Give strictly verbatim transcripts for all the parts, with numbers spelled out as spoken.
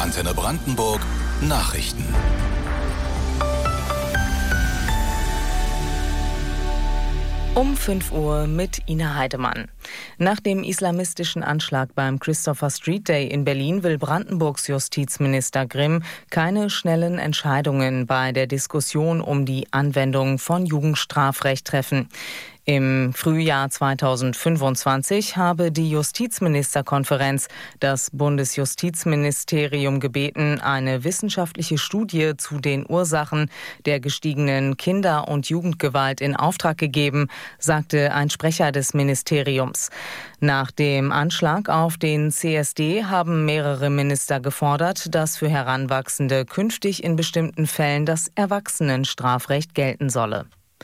Antenne Brandenburg Nachrichten. Um fünf Uhr mit Ina Heidemann. Nach dem islamistischen Anschlag beim Christopher Street Day in Berlin will Brandenburgs Justizminister Grimm keine schnellen Entscheidungen bei der Diskussion um die Anwendung von Jugendstrafrecht treffen. Im Frühjahr zweitausendfünfundzwanzig habe die Justizministerkonferenz das Bundesjustizministerium gebeten, eine wissenschaftliche Studie zu den Ursachen der gestiegenen Kinder- und Jugendgewalt in Auftrag gegeben, sagte ein Sprecher des Ministeriums. Nach dem Anschlag auf den C S D haben mehrere Minister gefordert, dass für Heranwachsende künftig in bestimmten Fällen das Erwachsenenstrafrecht gelten solle.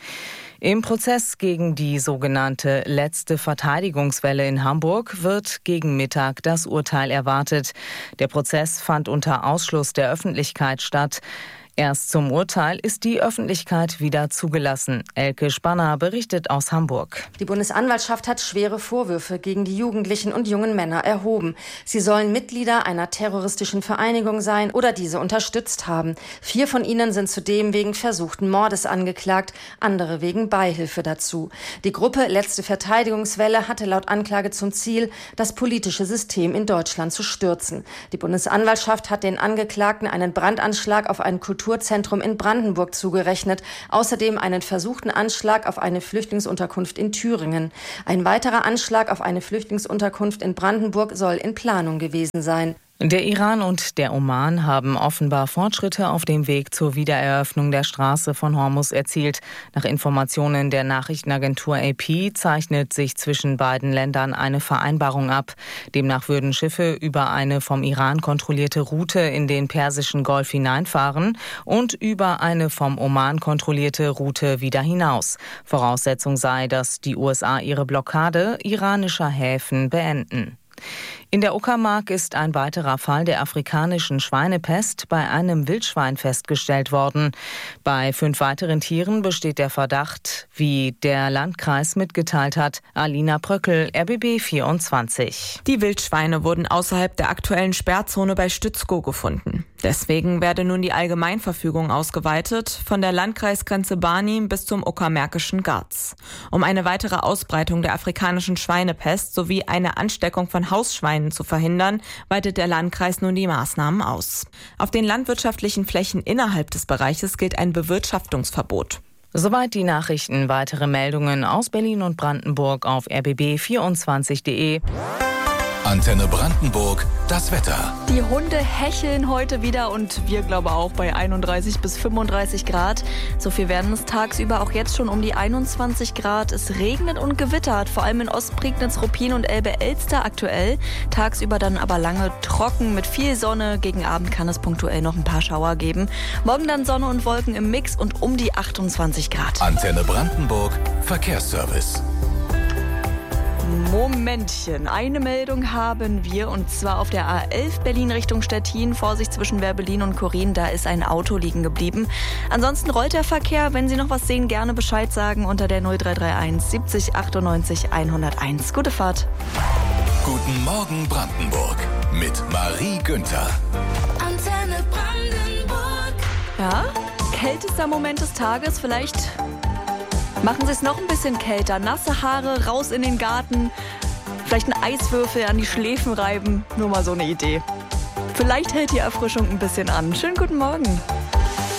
Im Prozess gegen die sogenannte letzte Verteidigungswelle in Hamburg wird gegen Mittag das Urteil erwartet. Der Prozess fand unter Ausschluss der Öffentlichkeit statt. Erst zum Urteil ist die Öffentlichkeit wieder zugelassen. Elke Spanner berichtet aus Hamburg. Die Bundesanwaltschaft hat schwere Vorwürfe gegen die Jugendlichen und jungen Männer erhoben. Sie sollen Mitglieder einer terroristischen Vereinigung sein oder diese unterstützt haben. Vier von ihnen sind zudem wegen versuchten Mordes angeklagt, andere wegen Beihilfe dazu. Die Gruppe Letzte Verteidigungswelle hatte laut Anklage zum Ziel, das politische System in Deutschland zu stürzen. Die Bundesanwaltschaft hat den Angeklagten einen Brandanschlag auf einen Kultur Kulturzentrum in Brandenburg zugerechnet, außerdem einen versuchten Anschlag auf eine Flüchtlingsunterkunft in Thüringen. Ein weiterer Anschlag auf eine Flüchtlingsunterkunft in Brandenburg soll in Planung gewesen sein. Der Iran und der Oman haben offenbar Fortschritte auf dem Weg zur Wiedereröffnung der Straße von Hormuz erzielt. Nach Informationen der Nachrichtenagentur A P zeichnet sich zwischen beiden Ländern eine Vereinbarung ab. Demnach würden Schiffe über eine vom Iran kontrollierte Route in den Persischen Golf hineinfahren und über eine vom Oman kontrollierte Route wieder hinaus. Voraussetzung sei, dass die U S A ihre Blockade iranischer Häfen beenden. In der Uckermark ist ein weiterer Fall der afrikanischen Schweinepest bei einem Wildschwein festgestellt worden. Bei fünf weiteren Tieren besteht der Verdacht, wie der Landkreis mitgeteilt hat. Alina Pröckel, R B B vierundzwanzig. Die Wildschweine wurden außerhalb der aktuellen Sperrzone bei Stützkow gefunden. Deswegen werde nun die Allgemeinverfügung ausgeweitet, von der Landkreisgrenze Barnim bis zum Uckermärkischen Garz. Um eine weitere Ausbreitung der afrikanischen Schweinepest sowie eine Ansteckung von Hausschweinen zu verhindern, weitet der Landkreis nun die Maßnahmen aus. Auf den landwirtschaftlichen Flächen innerhalb des Bereiches gilt ein Bewirtschaftungsverbot. Soweit die Nachrichten. Weitere Meldungen aus Berlin und Brandenburg auf r b b vierundzwanzig punkt de. Antenne Brandenburg, das Wetter. Die Hunde hecheln heute wieder und wir glauben auch bei einunddreißig bis fünfunddreißig Grad. So viel werden es tagsüber auch jetzt schon um die einundzwanzig Grad. Es regnet und gewittert, vor allem in Ostprignitz, Ruppin und Elbe-Elster aktuell. Tagsüber dann aber lange trocken mit viel Sonne. Gegen Abend kann es punktuell noch ein paar Schauer geben. Morgen dann Sonne und Wolken im Mix und um die achtundzwanzig Grad. Antenne Brandenburg, Verkehrsservice. Momentchen, eine Meldung haben wir und zwar auf der A elf Berlin Richtung Stettin. Vorsicht zwischen Werbelin und Korin, da ist ein Auto liegen geblieben. Ansonsten rollt der Verkehr. Wenn Sie noch was sehen, gerne Bescheid sagen unter der null drei drei eins siebzig achtundneunzig hunderteins. Gute Fahrt. Guten Morgen Brandenburg mit Marie Günther. Antenne Brandenburg. Ja, kältester Moment des Tages, vielleicht machen Sie es noch ein bisschen kälter. Nasse Haare, raus in den Garten. Vielleicht einen Eiswürfel an die Schläfen reiben. Nur mal so eine Idee. Vielleicht hält die Erfrischung ein bisschen an. Schönen guten Morgen.